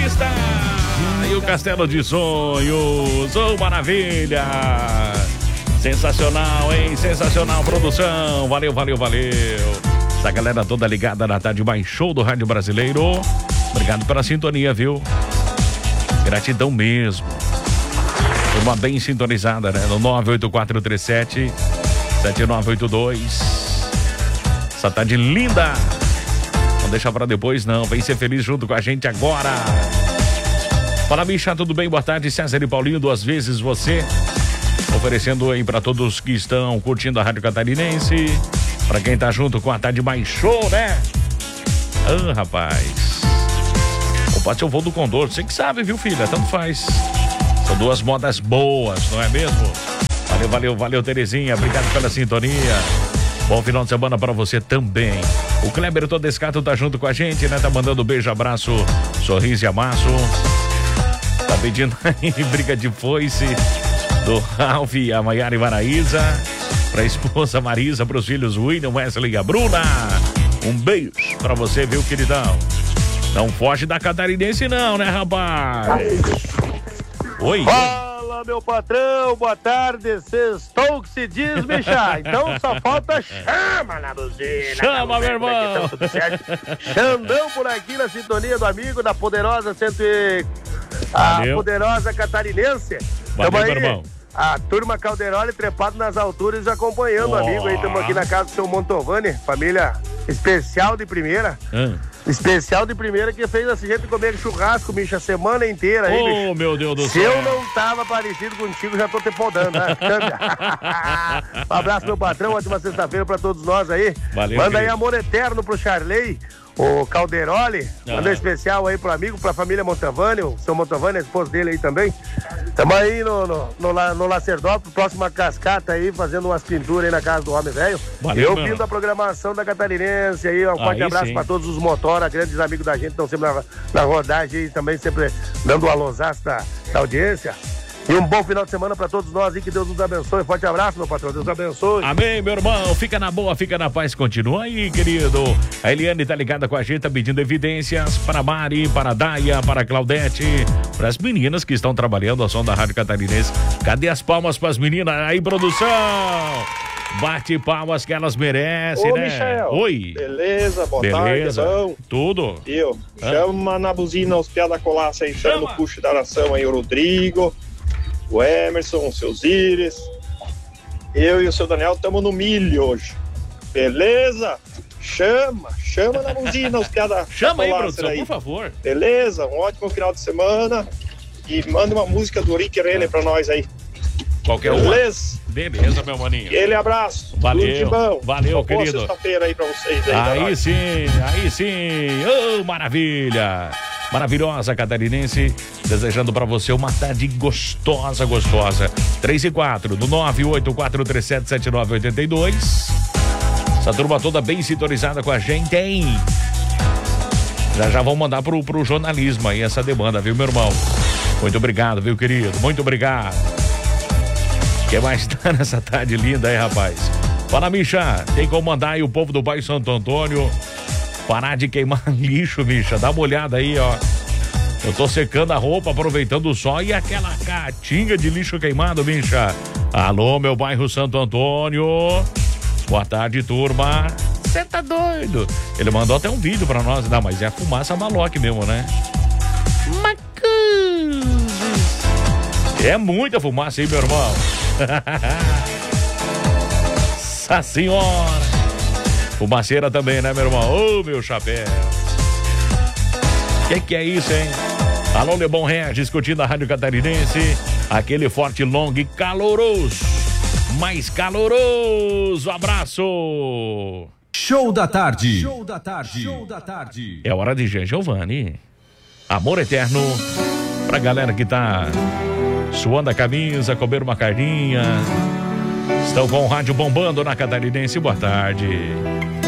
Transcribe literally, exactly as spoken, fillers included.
Vista e o Castelo de Sonhos. Oh, maravilha! Sensacional, hein? Sensacional produção. Valeu, valeu, valeu. Essa galera toda ligada na tarde mais show do Rádio Brasileiro. Obrigado pela sintonia, viu? Gratidão mesmo. Uma bem sintonizada, né? No nove oito quatro três sete sete nove oito dois. Essa tarde linda. Não deixa pra depois, não. Vem ser feliz junto com a gente agora. Fala, bicha, tudo bem? Boa tarde, César e Paulinho, duas vezes você. Oferecendo aí pra todos que estão curtindo a Rádio Catarinense. Pra quem tá junto com a tarde mais show, né? Ah, rapaz. Ou pode ser o voo do Condor. Você que sabe, viu, filha? Tanto faz. São duas modas boas, não é mesmo? Valeu, valeu, valeu, Terezinha. Obrigado pela sintonia. Bom final de semana pra você também. O Kleber Todescato tá junto com a gente, né? Tá mandando beijo, abraço, sorriso e amasso. Tá pedindo aí briga de foice do Ralph, a Maiara e Maraísa. Pra esposa Marisa, pros filhos William, Wesley e a Bruna. Um beijo pra você, viu, queridão? Não foge da Catarinense não, né, rapaz? Oi. Fala, meu patrão, boa tarde. Sextou que se diz, bicha. Então só falta chama na buzina. Chama, meu irmão. Tudo certo. Xandão por aqui na sintonia do amigo da poderosa cento e... A Valeu. Poderosa Catarinense. Valeu, Tamo aí, meu irmão. a turma Calderoli trepado nas alturas acompanhando o Oh. amigo aí. Estamos aqui na casa do seu Montovani, família especial de primeira. Hum. Especial de primeira que fez a gente comer churrasco, bicho, a semana inteira aí, bicho. Oh, meu Deus do Se céu. eu não tava parecido contigo, já tô te podando, né? Um abraço, meu patrão, ótima sexta-feira pra todos nós aí. Valeu, Manda aí querido. amor eterno pro Charley, o Calderoli. Ah. Manda especial aí pro amigo, pra família Montovani, o seu Montovani, a esposa dele aí também. Tamo aí no, no, no, La- no Lacerdópolis, próxima cascata aí, fazendo umas pinturas aí na casa do homem velho. Valeu, Eu meu. vindo a programação da Catarinense aí, um forte Aí abraço sim. pra todos os motora, grandes amigos da gente, estão sempre na, na rodagem aí, também sempre dando um alôzaço da, da audiência. E um bom final de semana pra todos nós aí, que Deus nos abençoe. Forte abraço, meu patrão, Deus abençoe. Amém, meu irmão. Fica na boa, fica na paz. Continua aí, querido. A Eliane tá ligada com a gente, tá pedindo evidências para a Mari, para a Daia, para a Claudete, para as meninas que estão trabalhando ao som da Rádio Catarinense. Cadê as palmas para as meninas? Aí, produção! Bate palmas que elas merecem, Ô, né? Michael. Oi. Beleza, boa Beleza. tarde, bom. Tudo. Eu, Hã? chama na buzina os piada colaça aí, chama Chama. no puxo da nação aí, o Rodrigo, o Emerson, o seu Zires. Eu e o seu Daniel estamos no milho hoje. Beleza? Chama, chama na buzina os piada Chama aí, colaça produção, aí. por favor. Beleza? Um ótimo final de semana. E manda uma música do Rick Renner pra nós aí. Qualquer uma. Beleza? Beleza, meu maninho. Aquele abraço. Valeu. Tudo de bom. Valeu, Uma boa querido. sexta-feira aí pra vocês. Aí, Aí Daniel. sim, aí sim. Oh, maravilha. Maravilhosa Catarinense, desejando pra você uma tarde gostosa, gostosa. três e quatro, no nove oito quatro três sete sete nove oito dois. Essa turma toda bem sintonizada com a gente, hein? Já já vão mandar pro, pro jornalismo aí essa demanda, viu, meu irmão? Muito obrigado, viu, querido? Muito obrigado. Quem mais tá nessa tarde linda aí, rapaz? Fala, Micha, tem como mandar aí o povo do bairro Santo Antônio parar de queimar lixo, Micha? Dá uma olhada aí, ó. Eu tô secando a roupa, aproveitando o sol e aquela catinga de lixo queimado, Micha. Alô, meu bairro Santo Antônio. Boa tarde, turma. Você tá doido? Ele mandou até um vídeo pra nós. Não, mas é a fumaça maloque mesmo, né? É muita fumaça aí, meu irmão. Nossa senhora. Fumaceira também, né, meu irmão? Ô, meu chapéu. Que que é isso, hein? Alô, Lebon Regis, curtindo a Rádio Catarinense. Aquele forte, longo e caloroso. Mais caloroso. Abraço. Show da tarde. Show da tarde. Show da tarde. É hora de Jean Giovanni. Amor eterno. Pra galera que tá suando a camisa, comer uma carninha. Estão com o rádio bombando na Catarinense. Boa tarde.